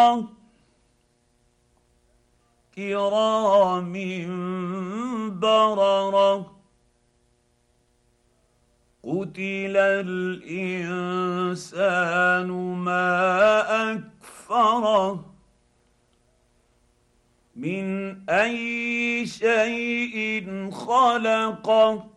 كرام بررة قتل الانسان ما اكفره من اي شيء خلقه